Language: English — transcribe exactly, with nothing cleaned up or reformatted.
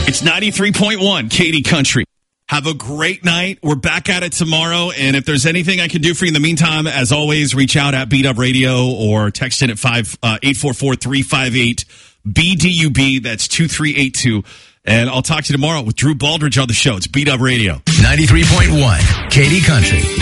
It's ninety-three point one Katy Country. Have a great night. We're back at it tomorrow. And if there's anything I can do for you in the meantime, as always, reach out at Beat Up Radio or text in at five eight four four three five eight B D U B. That's two three eight two. And I'll talk to you tomorrow with Drew Baldridge on the show. It's Beat Up Radio. ninety-three point one Katy Country.